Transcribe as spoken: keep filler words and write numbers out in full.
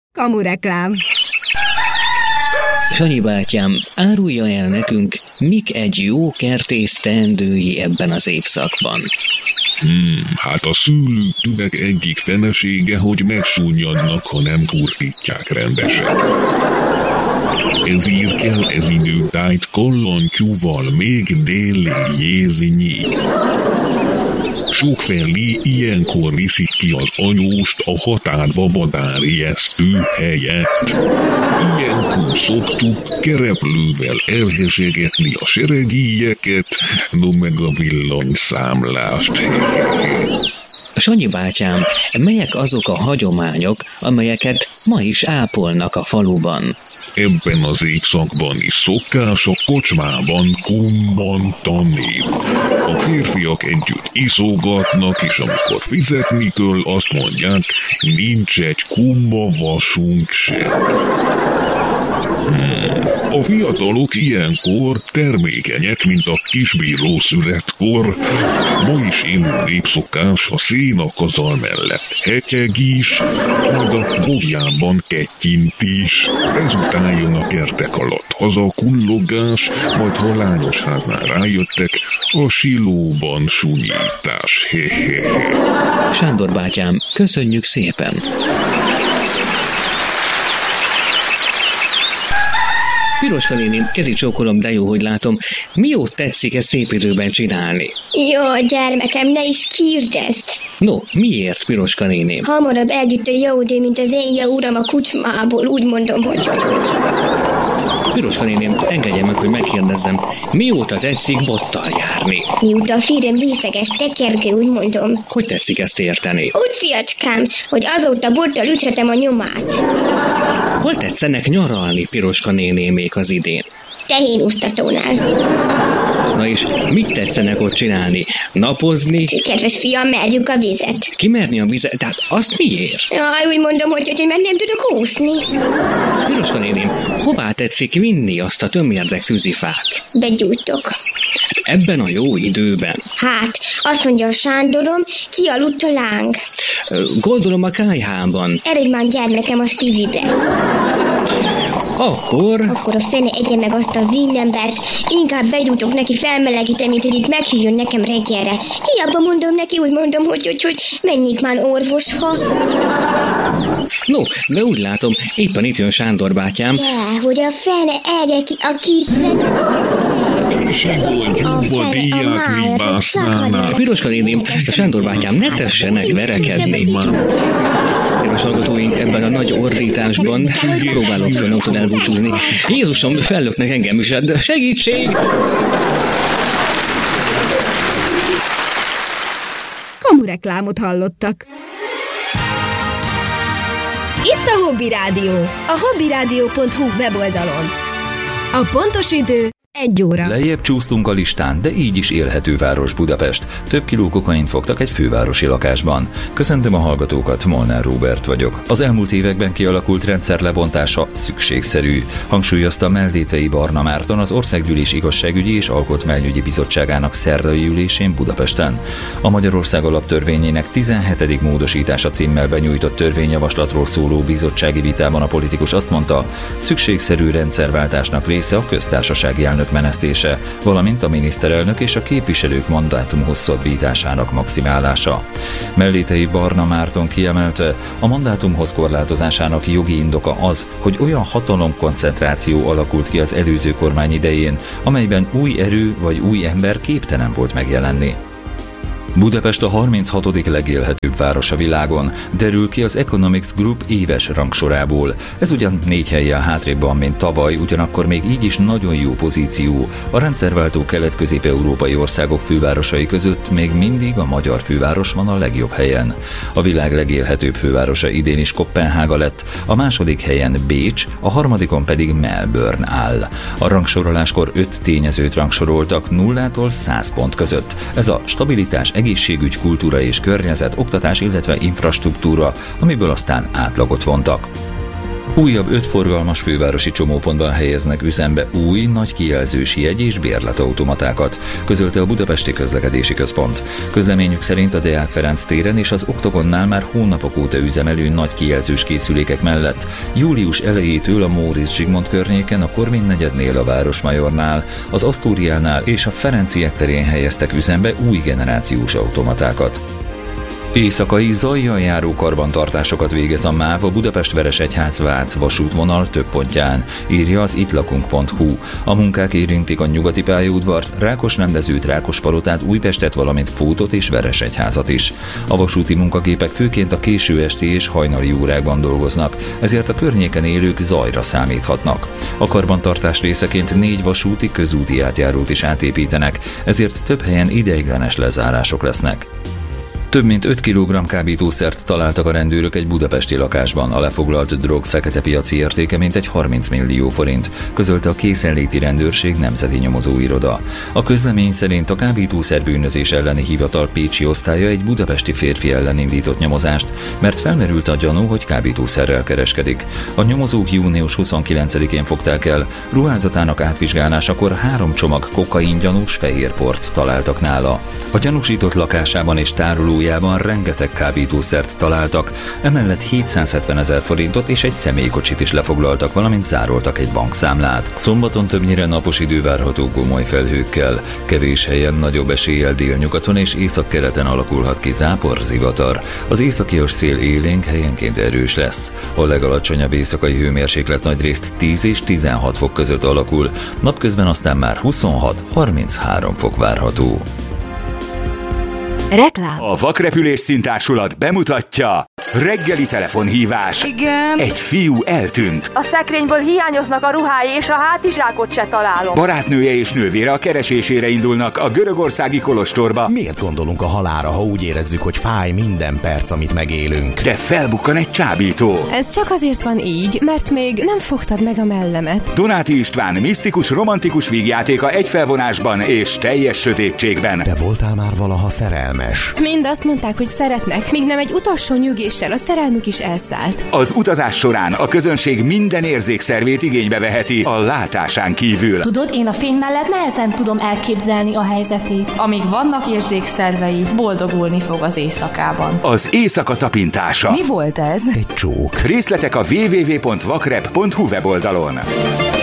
Kamureklám. Sanyi bátyám, árulja el nekünk, mik egy jó kertész teendői ebben az évszakban. Hmm, hát a szőlők tünek egyik felesége, hogy megsúnyadnak, ha nem kurtítják rendesen. Ezért kell ez időtájt kollantyúval még délig jézni. Sokfelé ilyenkor viszik ki az anyóst a határba madárijesztő helyett. Ilyenkor szoktuk kereplővel elhesegetni a seregíjeket, no meg a villanyszámlást. Sanyi bátyám, melyek azok a hagyományok, amelyeket ma is ápolnak a faluban? Ebben az évszakban is szokás a kocsmában kummantani. A férfiak együtt iszogatnak, és amikor fizetni kell, azt mondják, nincs egy kumma vasunk sem. Hmm. A fiatalok ilyenkor termékenyek, mint a kisbíró születkor. Ma is élő népszokás a szénakazal mellett hetyeg is, majd a bogjában kettyint is. Ezután jön a kertek alatt hazakullogás, majd ha lányos háznál rájöttek, a silóban sunyítás. Hehehe. Sándor bátyám, köszönjük szépen! Piroska néni, kezit csókolom, de jó, hogy látom. Mi jót tetszik ezt szép időben csinálni? Jó, gyermekem, ne is kérdezd. No, miért, Piroska néni? Hamarabb eljött a jó idő, mint az én jó uram a kucsmából, úgy mondom, hogy hogy. Piroska néni, engedje meg, hogy megkérdezzem, mióta tetszik bottal járni? Mióta a férjem részeges tekergő, úgy mondom. Hogy tetszik ezt érteni? Úgy, fiacskám, hogy azóta bottal üthetem a nyomát. Hol tetszenek nyaralni, Piroska néni, még az idén? Tehénúsztatónál. Na és mit tetszenek ott csinálni? Napozni? Kedves fiam, merjük a vizet. Kimerni a vizet? Tehát azt miért? Jaj, úgy mondom, hogy, hogy mert nem tudok úszni. Piroska néni, hová tetszik vinni azt a tömérdek tűzifát? Begyújtok. Ebben a jó időben? Hát, azt mondja a Sándorom, kialudt a láng. Gondolom a kályhában. Eredj már gyermekem a szívibe. Akkor... Akkor a fene egye meg azt a villembert, inkább begyújtok neki felmelegítem, mint hogy itt meghívjon nekem reggelre. Hiába mondom neki, úgy mondom, hogy, hogy, hogy menjék már orvosha. No, de úgy látom, éppen itt jön Sándor bátyám. De, hogy a fene egye ki a kétszer... Sigolyúba díját mi básznának. Piroska néni, Sándor bátyám, ne tessenek verekedni. Kedves hallgatóink, ebben a nagy ordításban próbálok önöktől elbúcsúzni. Jézusom, fellöknek engem is, de segítség! Kamureklámot hallottak. Itt a Hobby Rádió, a hobbyradio pont hu weboldalon. A pontos idő egy óra. Lejjebb csúsztunk a listán, de így is élhető város Budapest. Több kiló kokaint fogtak egy fővárosi lakásban. Köszöntöm a hallgatókat, Molnár Róbert vagyok. Az elmúlt években kialakult rendszer lebontása szükségszerű, hangsúlyozta Mellétei Barna Márton az Országgyűlés Igazságügyi és Alkotmányügyi Bizottságának szerdai ülésén Budapesten. A Magyarország Alaptörvényének tizenhetedik módosítása címmel benyújtott törvényjavaslatról szóló bizottsági vitában a politikus azt mondta, szükségszerű rendszerváltásnak része a köztársasági elnök menesztése, valamint a miniszterelnök és a képviselők mandátum hosszabbításának maximálása. Mellétei Barna Márton kiemelte, a mandátumhoz korlátozásának jogi indoka az, hogy olyan hatalomkoncentráció alakult ki az előző kormány idején, amelyben új erő vagy új ember képtelen volt megjelenni. Budapest a harminchatodik legélhetőbb város a világon, derül ki az Economics Group éves rangsorából. Ez ugyan négy helyen hátrébb van, mint tavaly, ugyanakkor még így is nagyon jó pozíció. A rendszerváltó kelet-közép-európai országok fővárosai között még mindig a magyar főváros van a legjobb helyen. A világ legélhetőbb fővárosa idén is Koppenhága lett, a második helyen Bécs, a harmadikon pedig Melbourne áll. A rangsoroláskor öt tényezőt rangsoroltak nullától száz pont között. Ez a stabilitás, egészségügy, kultúra és környezet, oktatás, illetve infrastruktúra, amiből aztán átlagot vontak. Újabb öt forgalmas fővárosi csomópontban helyeznek üzembe új, nagy kijelzős jegy- és bérletautomatákat, közölte a Budapesti Közlekedési Központ. Közleményük szerint a Deák Ferenc téren és az Oktogonnál már hónapok óta üzemelő nagy kijelzős készülékek mellett július elejétől a Móricz Zsigmond környéken, a Korvin negyednél, a Városmajornál, az Asztóriánál és a Ferenciek terén helyeztek üzembe új generációs automatákat. Éjszakai zajjal járó karbantartásokat végez a MÁV a Budapest-Veresegyház-Vác vasútvonal több pontján, írja az ittlakunk pont hu. A munkák érintik a nyugati pályaudvart, Rákosrendezőt, Rákospalotát, Újpestet, valamint Fótot és Veresegyházat is. A vasúti munkagépek főként a késő esti és hajnali órákban dolgoznak, ezért a környéken élők zajra számíthatnak. A karbantartás részeként négy vasúti közúti átjárót is átépítenek, ezért több helyen ideiglenes lezárások lesznek. Több mint öt kilogramm kábítószert találtak a rendőrök egy budapesti lakásban. A lefoglalt drog fekete piaci értéke mintegy harminc millió forint, közölte a Készenléti Rendőrség Nemzeti Nyomozóiroda. A közlemény szerint a kábítószerbűnözés elleni hivatal pécsi osztálya egy budapesti férfi ellen indított nyomozást, mert felmerült a gyanú, hogy kábítószerrel kereskedik. A nyomozók június huszonkilencedikén fogták el, ruházatának átvizsgálásakor három csomag kokain gyanús fehérport találtak nála. A gyanúsított lakásában és tároló rengeteg kábítószert találtak, emellett hétszázhetvenezer forintot és egy személykocsit is lefoglaltak, valamint zároltak egy bankszámlát. Szombaton többnyire napos idő várható komoly felhőkkel, kevés helyen nagyobb eséllyel délnyugaton és északkeleten alakulhat ki zápor, zivatar. Az északias szél élénk, helyenként erős lesz. A legalacsonyabb éjszakai hőmérséklet nagyrészt tíz és tizenhat fok között alakul, napközben aztán már huszonhat-harminchárom fok várható. Reklám. A Vakrepülés Színtársulat bemutatja: reggeli telefonhívás. Igen. Egy fiú eltűnt. A szekrényből hiányoznak a ruhái, és a hátizsákot se találom. Barátnője és nővére a keresésére indulnak a görögországi kolostorba. Miért gondolunk a halálra, ha úgy érezzük, hogy fáj minden perc, amit megélünk? De felbukkan egy csábító. Ez csak azért van így, mert még nem fogtad meg a mellemet. Donáti István misztikus, romantikus vígjátéka egy felvonásban és teljes sötétségben. Te voltál már valaha szerelmes? Mind azt mondták, hogy szeretnek, míg nem egy utolsó nyügéssel a szerelmük is elszállt. Az utazás során a közönség minden érzékszervét igénybe veheti a látásán kívül. Tudod, én a fény mellett nehezen tudom elképzelni a helyzetét. Amíg vannak érzékszervei, boldogulni fog az éjszakában. Az éjszaka tapintása. Mi volt ez? Egy csók. Részletek a double-u double-u double-u pont vakrep pont hu weboldalon.